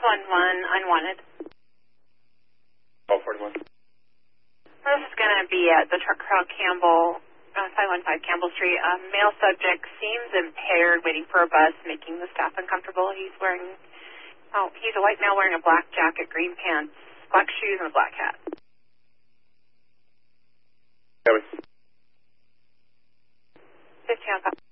unwanted. Call 41. This is going to be at the Truck Route Campbell, 515 Campbell Street. Male subject seems impaired, waiting for a bus, making the staff uncomfortable. He's a white male wearing a black jacket, green pants, black shoes, and a black hat. 15 on 5.